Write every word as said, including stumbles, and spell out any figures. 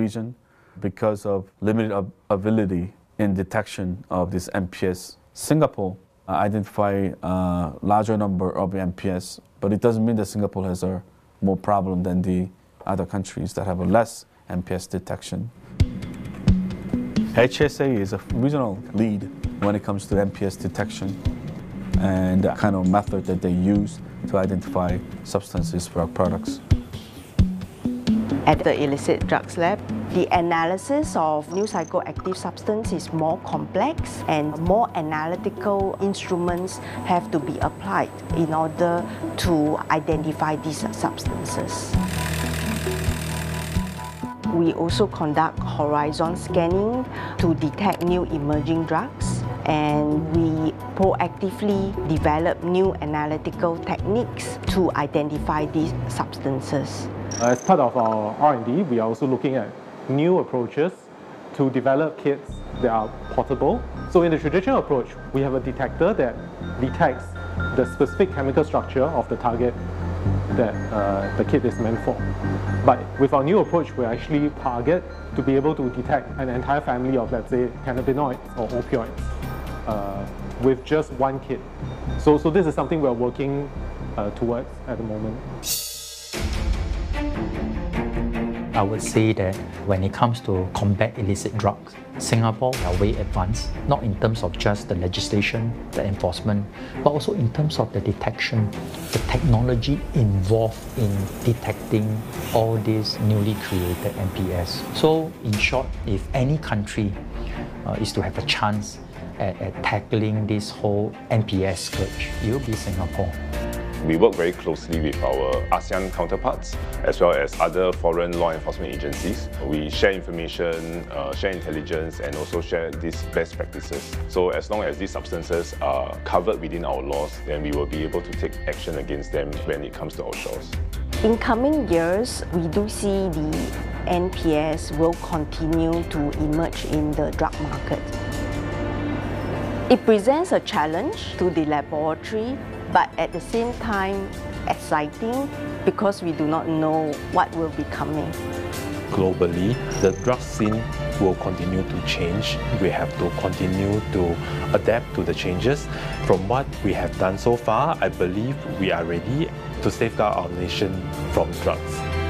region because of limited ab ability in detection of this M P S. Singapore uh, identify a larger number of M P S, but it doesn't mean that Singapore has a more problem than the other countries that have a less M P S detection. H S A is a regional lead when it comes to M P S detection and the kind of method that they use to identify substances for our products. At the illicit drugs lab, the analysis of new psychoactive substance is more complex and more analytical instruments have to be applied in order to identify these substances. We also conduct horizon scanning to detect new emerging drugs, and we proactively develop new analytical techniques to identify these substances. As part of our R and D, we are also looking at new approaches to develop kits that are portable. So in the traditional approach, we have a detector that detects the specific chemical structure of the target that uh, the kit is meant for. But with our new approach, we actually target to be able to detect an entire family of, let's say, cannabinoids or opioids uh, with just one kit. So, so this is something we're working uh, towards at the moment. I would say that when it comes to combat illicit drugs, Singapore are way advanced, not in terms of just the legislation, the enforcement, but also in terms of the detection, the technology involved in detecting all these newly created M P S. So in short, if any country uh, is to have a chance at, at tackling this whole M P S scourge, it will be Singapore. We work very closely with our ASEAN counterparts as well as other foreign law enforcement agencies. We share information, uh, share intelligence, and also share these best practices. So as long as these substances are covered within our laws, then we will be able to take action against them when it comes to our shores. In coming years, we do see the N P S will continue to emerge in the drug market. It presents a challenge to the laboratory, but at the same time exciting because we do not know what will be coming. Globally, the drug scene will continue to change. We have to continue to adapt to the changes. From what we have done so far, I believe we are ready to safeguard our nation from drugs.